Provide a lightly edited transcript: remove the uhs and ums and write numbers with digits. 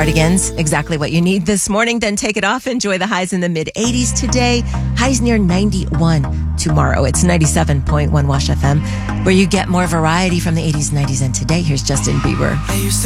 Cardigans, exactly what you need this morning. Then take it off. Enjoy the highs in the mid-80s today. Highs near 91 tomorrow. It's 97.1 Wash FM, where you get more variety from the 80s, 90s, and today. Here's Justin Bieber.